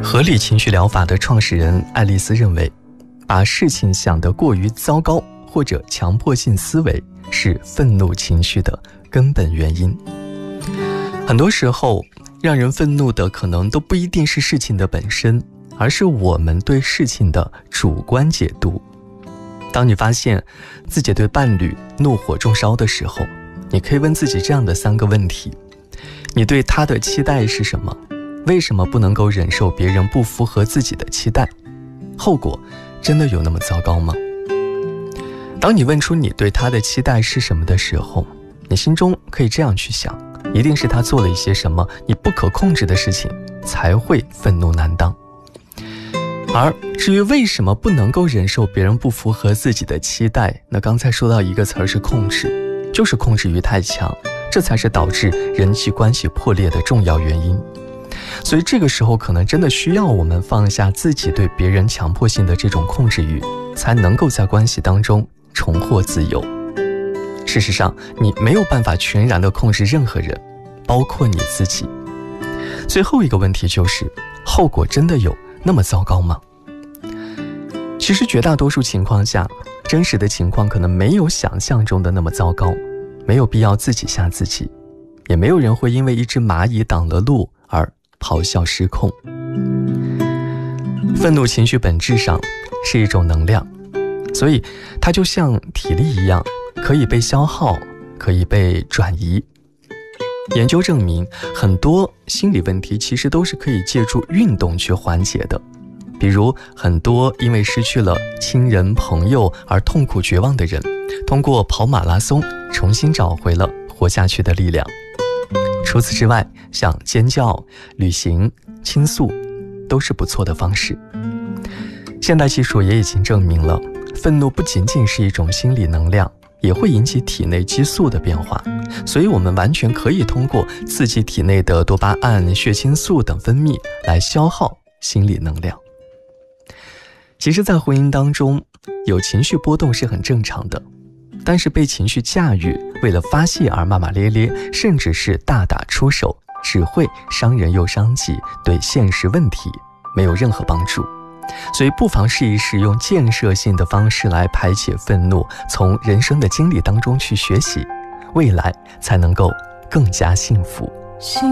合理情绪疗法的创始人爱丽丝认为，把事情想得过于糟糕或者强迫性思维是愤怒情绪的根本原因。很多时候，让人愤怒的可能都不一定是事情的本身，而是我们对事情的主观解读。当你发现自己对伴侣怒火中烧的时候，你可以问自己这样的3个问题：你对他的期待是什么？为什么不能够忍受别人不符合自己的期待？后果真的有那么糟糕吗？当你问出你对他的期待是什么的时候，你心中可以这样去想，一定是他做了一些什么你不可控制的事情，才会愤怒难当。而至于为什么不能够忍受别人不符合自己的期待，那刚才说到一个词儿是控制，就是控制欲太强，这才是导致人际关系破裂的重要原因。所以这个时候可能真的需要我们放下自己对别人强迫性的这种控制欲，才能够在关系当中重获自由。事实上，你没有办法全然的控制任何人，包括你自己。最后一个问题就是，后果真的有那么糟糕吗？其实绝大多数情况下，真实的情况可能没有想象中的那么糟糕，没有必要自己吓自己，也没有人会因为一只蚂蚁挡了路而咆哮失控。愤怒情绪本质上是一种能量，所以它就像体力一样，可以被消耗，可以被转移。研究证明，很多心理问题其实都是可以借助运动去缓解的。比如很多因为失去了亲人朋友而痛苦绝望的人，通过跑马拉松重新找回了活下去的力量。除此之外，像尖叫、旅行、倾诉都是不错的方式。现代技术也已经证明了，愤怒不仅仅是一种心理能量，也会引起体内激素的变化，所以我们完全可以通过刺激体内的多巴胺、血清素等分泌来消耗心理能量。其实在婚姻当中，有情绪波动是很正常的，但是被情绪驾驭，为了发泄而骂骂咧咧，甚至是大打出手，只会伤人又伤己，对现实问题没有任何帮助。所以不妨试一试用建设性的方式来排解愤怒，从人生的经历当中去学习，未来才能够更加幸福。